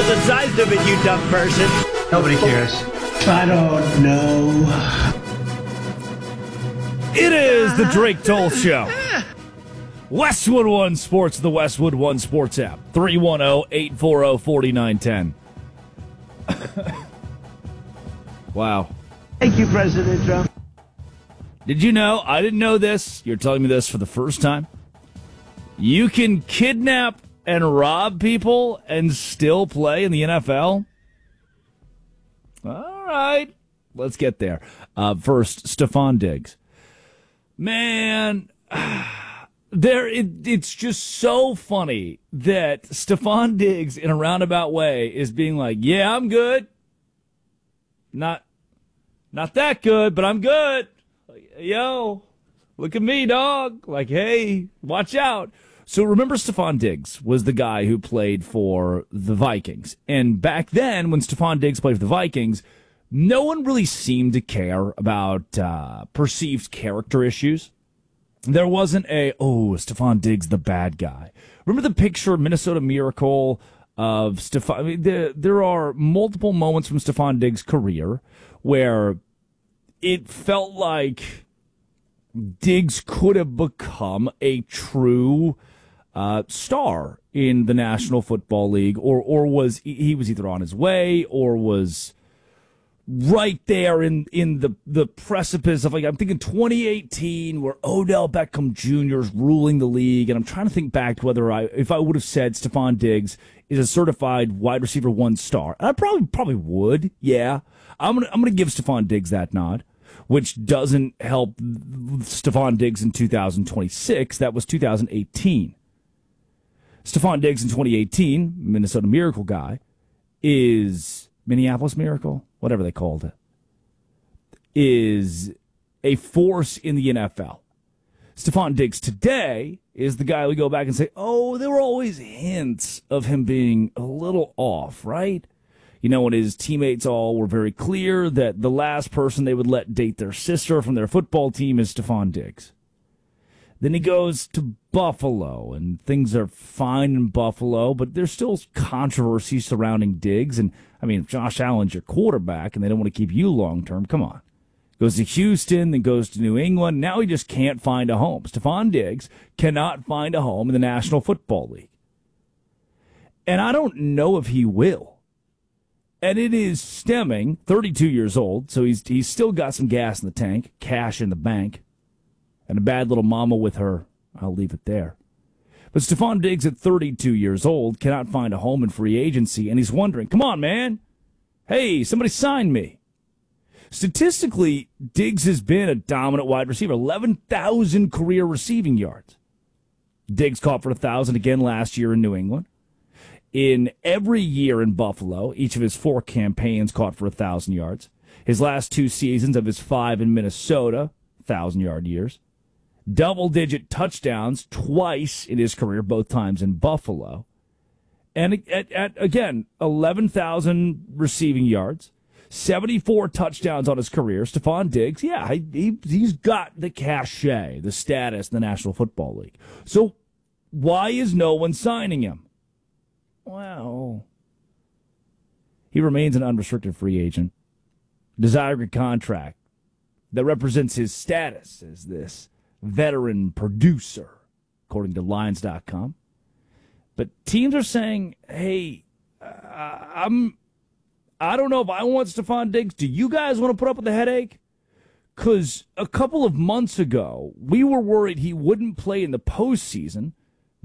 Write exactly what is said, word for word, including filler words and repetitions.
the size of it, you dumb person. Nobody cares. I don't know. It is the Drake Toll Show. Westwood One Sports, the Westwood One Sports app. three one zero, eight four zero, four nine one zero. Wow. Thank you, President Trump. Did you know? I didn't know this. You're telling me this for the first time. You can kidnap and rob people and still play in the N F L? All right. Let's get there. Uh, first, Stephon Diggs. Man, there it, it's just so funny that Stephon Diggs, in a roundabout way, is being like, yeah, I'm good. Not, not that good, but I'm good. Like, yo, look at me, dog. Like, hey, watch out. So remember, Stephon Diggs was the guy who played for the Vikings. And back then, when Stephon Diggs played for the Vikings, no one really seemed to care about uh, perceived character issues. There wasn't a, oh, Stephon Diggs, the bad guy. Remember the picture of Minnesota Miracle of Stephon? I mean, there, there are multiple moments from Stephon Diggs' career where it felt like Diggs could have become a true uh, star in the National Football League, or or was he was either on his way or was right there in, in the, the precipice of, like, I'm thinking twenty eighteen, where Odell Beckham Junior is ruling the league, and I'm trying to think back to whether I, if I would have said Stephon Diggs is a certified wide receiver one star. And I probably probably would, yeah. I'm gonna I'm gonna give Stephon Diggs that nod, which doesn't help Stephon Diggs in two thousand twenty-six. That was two thousand eighteen. Stephon Diggs in twenty eighteen, Minnesota Miracle guy, is Minneapolis Miracle, whatever they called it, is a force in the N F L. Stephon Diggs today is the guy we go back and say, oh, there were always hints of him being a little off, right? You know, when his teammates all were very clear that the last person they would let date their sister from their football team is Stephon Diggs. Then he goes to Buffalo, and things are fine in Buffalo, but there's still controversy surrounding Diggs. And, I mean, if Josh Allen's your quarterback and they don't want to keep you long-term, come on. Goes to Houston, then goes to New England. Now he just can't find a home. Stephon Diggs cannot find a home in the National Football League. And I don't know if he will. And it is stemming, thirty-two years old, so he's he's still got some gas in the tank, cash in the bank, and a bad little mama with her. I'll leave it there. But Stephon Diggs at thirty-two years old cannot find a home in free agency, and he's wondering, come on, man. Hey, somebody sign me. Statistically, Diggs has been a dominant wide receiver, eleven thousand career receiving yards. Diggs caught for one thousand again last year in New England. In every year in Buffalo, each of his four campaigns caught for one thousand yards. His last two seasons of his five in Minnesota, one thousand-yard years. Double-digit touchdowns twice in his career, both times in Buffalo. And at, at again, eleven thousand receiving yards, seventy-four touchdowns on his career. Stephon Diggs, yeah, he, he's got the cachet, the status in the National Football League. So why is no one signing him? Well, he remains an unrestricted free agent, desiring a contract that represents his status as this veteran producer, according to Lions dot com. But teams are saying, hey, uh, I'm, I don't know if I want Stephon Diggs. Do you guys want to put up with the headache? Because a couple of months ago, we were worried he wouldn't play in the postseason